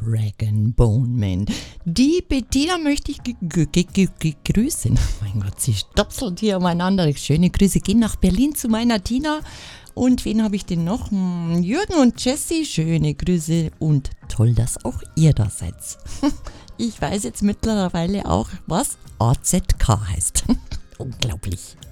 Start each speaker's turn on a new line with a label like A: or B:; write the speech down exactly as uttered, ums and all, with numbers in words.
A: Dragon Bone Man. Die Bettina möchte ich g- g- g- g- grüßen. Mein Gott, sie stopselt hier umeinander. Schöne Grüße gehen nach Berlin zu meiner Tina. Und wen habe ich denn noch? Hm, Jürgen und Jessie, schöne Grüße und toll, dass auch ihr da seid. Ich weiß jetzt mittlerweile auch, was A Z K heißt. Unglaublich.